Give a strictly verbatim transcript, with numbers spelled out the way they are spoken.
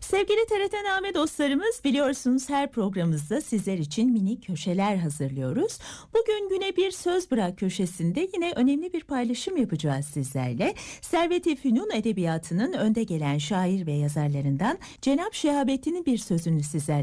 Sevgili T R T dostlarımız, biliyorsunuz her programımızda sizler için mini köşeler hazırlıyoruz. Bugün Güne Bir Söz Bırak köşesinde yine önemli bir paylaşım yapacağız sizlerle. Servet-i Fünun Edebiyatı'nın önde gelen şair ve yazarlarından Cenab-ı Şehabettin'in bir sözünü sizlerle